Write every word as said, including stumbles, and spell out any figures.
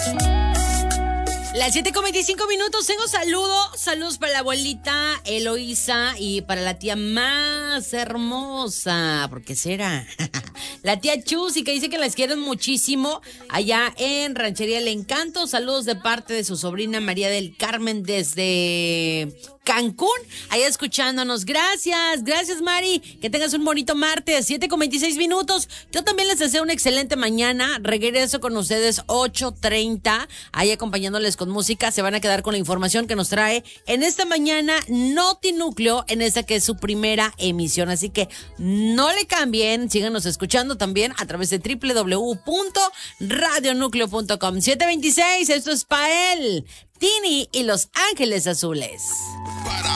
Las siete con veinticinco minutos, tengo saludos, saludos para la abuelita Eloísa y para la tía más hermosa, ¿por qué será? La tía Chusi, que dice que las quieren muchísimo allá en Ranchería El Encanto. Saludos de parte de su sobrina María del Carmen desde Cancún, allá escuchándonos. Gracias, gracias Mari, que tengas un bonito martes, siete con veintiséis minutos. Yo también les deseo una excelente mañana. Regreso con ustedes ocho treinta, ahí acompañándoles con música. Se van a quedar con la información que nos trae en esta mañana Notinúcleo, en esta que es su primera emisión. Así que no le cambien, síganos escuchando también a través de doble u doble u doble u punto radio núcleo punto com. siete veintiséis, esto es Pael, Tini y Los Ángeles Azules. Para